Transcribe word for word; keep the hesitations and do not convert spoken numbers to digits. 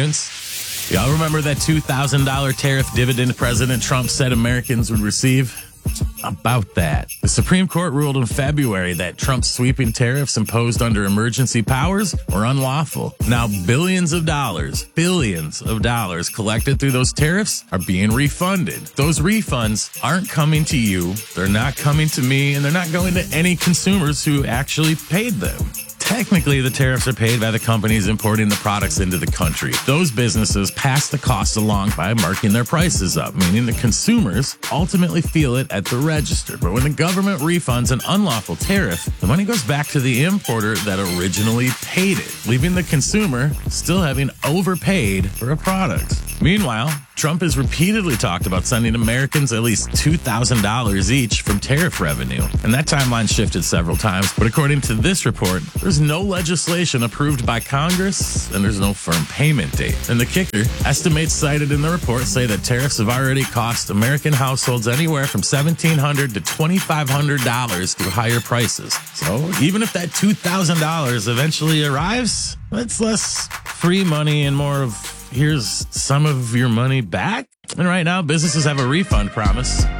Y'all remember that two thousand dollars tariff dividend President Trump said Americans would receive? About that. The Supreme Court ruled in February that Trump's sweeping tariffs imposed under emergency powers were unlawful. Now, billions of dollars, billions of dollars collected through those tariffs are being refunded. Those refunds aren't coming to you, they're not coming to me, and they're not going to any consumers who actually paid them. Technically, the tariffs are paid by the companies importing the products into the country. Those businesses pass the cost along by marking their prices up, meaning the consumers ultimately feel it at the register. But when the government refunds an unlawful tariff, the money goes back to the importer that originally paid it, leaving the consumer still having overpaid for a product. Meanwhile, Trump has repeatedly talked about sending Americans at least two thousand dollars each from tariff revenue. And that timeline shifted several times. But according to this report, there's no legislation approved by Congress and there's no firm payment date. And the kicker, estimates cited in the report say that tariffs have already cost American households anywhere from seventeen hundred dollars to twenty-five hundred dollars through higher prices. So even if that two thousand dollars eventually arrives, it's less free money and more of here's some of your money back. And right now, businesses have a refund promise.